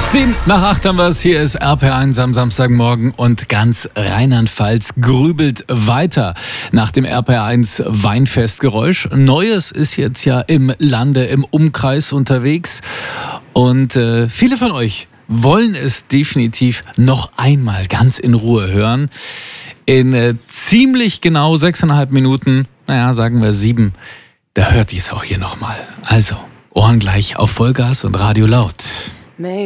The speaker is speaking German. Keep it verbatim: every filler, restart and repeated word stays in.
Zehn nach acht haben wir es. Hier ist R P R eins am Samstagmorgen und ganz Rheinland-Pfalz grübelt weiter nach dem R P R eins Weinfestgeräusch. Neues ist jetzt ja im Lande, im Umkreis unterwegs und äh, viele von euch wollen es definitiv noch einmal ganz in Ruhe hören. In äh, ziemlich genau sechseinhalb Minuten, naja, sagen wir sieben, da hört ihr es auch hier nochmal. Also, Ohren gleich auf Vollgas und Radio laut.